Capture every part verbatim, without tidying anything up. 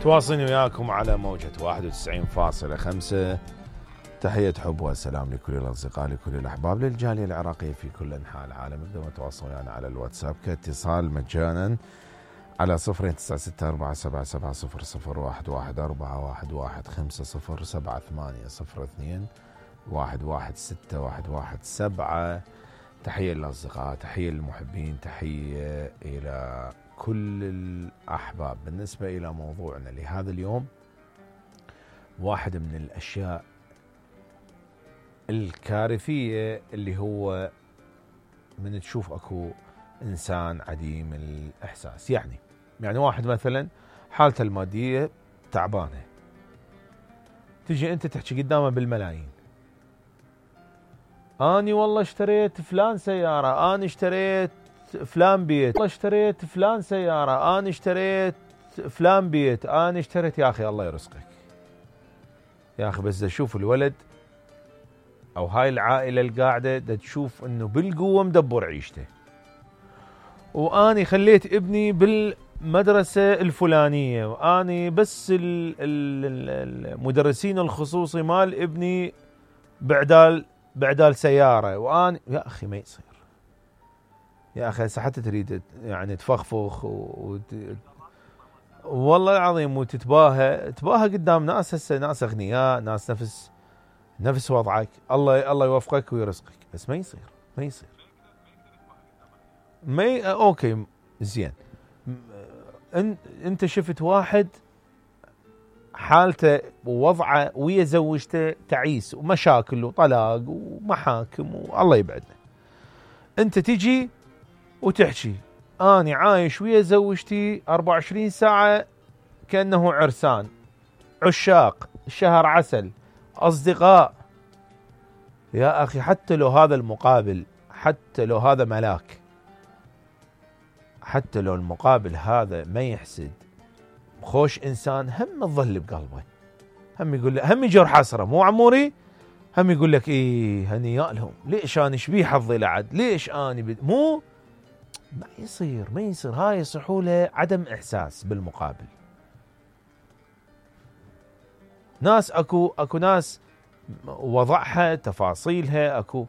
تواصلني وياكم على موجة واحد وتسعين فاصلة خمسة. تحية حب وسلام لكل الأصدقاء، لكل الأحباب، للجالية العراقية في كل أنحاء العالم. اقدروا تواصلوا ويانا على الواتساب كاتصال مجانا على صفر تسعة ستة أربعة سبعة سبعة صفر صفر واحد واحد أربعة واحد واحد خمسة صفر سبعة ثمانية صفر اثنين واحد واحد ستة واحد واحد سبعة. تحية للأصدقاء، تحية للمحبين، تحية إلى كل الأحباب. بالنسبة إلى موضوعنا لهذا اليوم، واحد من الأشياء الكارثية اللي هو من تشوف أكو إنسان عديم الإحساس. يعني يعني واحد مثلا حالته المادية تعبانة، تجي أنت تحكي قدامه بالملايين، أني والله اشتريت فلان سيارة، أنا اشتريت فلان بيت، والله اشتريت فلان سيارة، أنا اشتريت فلان بيت، أنا اشتريت. يا أخي الله يرزقك يا أخي، بس أشوف الولد أو هاي العائلة القاعدة دا تشوف إنه بالقوة مدبر عيشته، وأني خليت ابني بالمدرسة الفلانية، وأني بس المدرسين الخصوصي مال ابني بعدال بعدال سيارة، وأنا يا أخي ما يصير يا أخي. هسه حتى تريد يعني تفخفخ و... والله العظيم وتتباهى تباهى قدام ناس، هسه ناس أغنياء، ناس نفس نفس وضعك، الله الله يوفقك ويرزقك، بس ما يصير ما يصير ما ي... اوكي زين. ان... انت شفت واحد حالته ووضعه ويا زوجته تعيس ومشاكل وطلاق ومحاكم والله يبعدنا، انت تجي وتحكي اني عايش ويا زوجتي أربعة وعشرين ساعة كأنه عرسان، عشاق، شهر عسل، أصدقاء. يا أخي حتى لو هذا المقابل، حتى لو هذا ملاك، حتى لو المقابل هذا ما يحسد، خوش إنسان، هم تظل بقلبه، هم يقول لك، هم يجر حسرة، مو عموري، هم يقول لك إيه هنياء لهم، ليش أنا شبيه حظي لعد، ليش أنا بد... مو ما يصير ما يصير. هاي صحولة عدم إحساس بالمقابل. ناس أكو أكو ناس وضعها تفاصيلها أكو.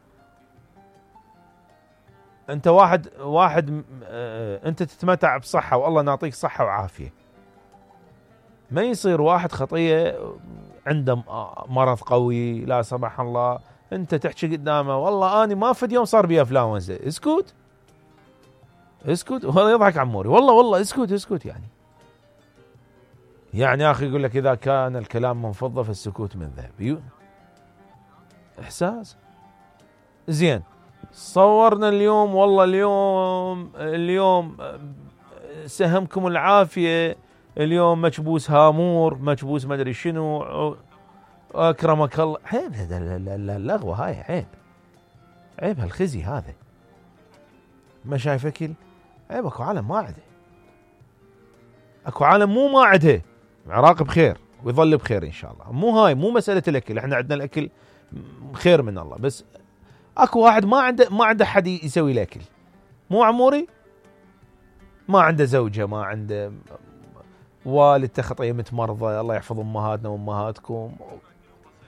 أنت واحد واحد اه أنت تتمتع بصحة والله نعطيك صحة وعافية، ما يصير واحد خطية عنده مرض قوي لا سمح الله أنت تحكي قدامه والله أنا ما فد يوم صار بي إنفلونزا، اسكت اسكت. وهذا يضحك عموري، والله والله اسكت اسكت. يعني يعني يا أخي يقول لك إذا كان الكلام من فضة فالسكوت من ذهب. إحساس زين. صورنا اليوم والله اليوم اليوم سهمكم العافية، اليوم مكبوس هامور، مكبوس ما أدري شنو، أكرمك الله. عيب هذا اللغوة، هاي عيب عيب هالخزي هذا، ما شايف أكل عيب. أكو عالم ما عده، أكو عالم مو ما عده. العراق بخير ويظل بخير إن شاء الله. مو هاي مو مسألة الأكل، إحنا عندنا الأكل خير من الله، بس أكو واحد ما عنده ما عنده حد يسوي له أكل، مو عموري، ما عنده زوجة، ما عنده والدته خطية متمرضة، الله يحفظ أمهاتنا وأمهاتكم،